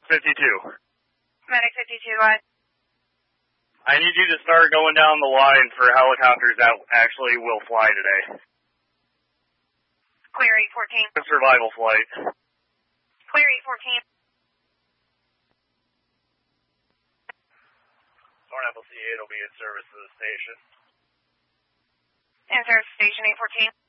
52. Medic 52, go ahead. I need you to start going down the line for helicopters that actually will fly today. Clear 814. A survival flight. Clear 814. Thorn Apple C8 will be in service to the station. In service station 814.